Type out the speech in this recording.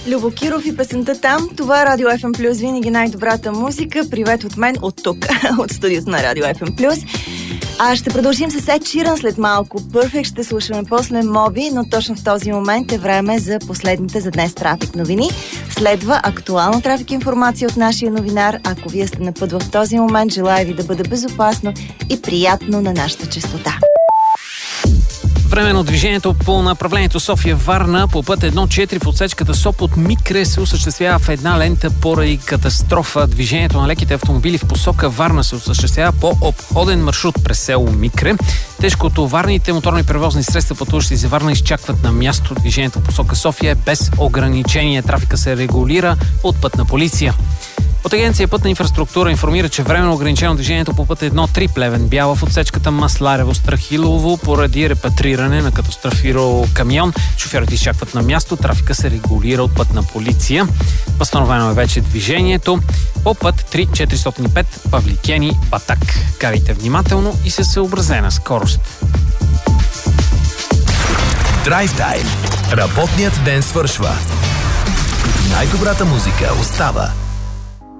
Любо Киров и песента "Там". Това е Радио FM Плюс, винаги най-добрата музика. Привет от мен, от тук, от студиото на Радио FM Плюс. Ще продължим с Ед Ширан след малко. Perfect ще слушаме после Моби, но точно в този момент е време за последните за днес трафик новини. Следва актуална трафик информация от нашия новинар. Ако вие сте на път в този момент, желая ви да бъде безопасно и приятно на нашата честота. Време на движението по направлението София-Варна по път 1.4 в отсечката Сопот Микре се осъществява в една лента поради катастрофа. Движението на леките автомобили в посока Варна се осъществява по обходен маршрут през село Микре. Тежкотоварните моторни превозни средства, пътуващи за Варна, изчакват на място. Движението в посока София е без ограничение. Трафика се регулира от Пътна полиция. От Агенция Пътна инфраструктура информира, че временно ограничено движението по път 1.3 Плевен-Бяла в отсечката Масларево-Страхилово поради репатриране на катастрофирал камион. Шофьорите изчакват на място, трафика се регулира от Пътна полиция. Възстановено е вече движението по път 3-405 Павликени-Батак. Карайте внимателно и със съобразена скорост. Драйв Тайм. Работният ден свършва. Най-добрата музика остава.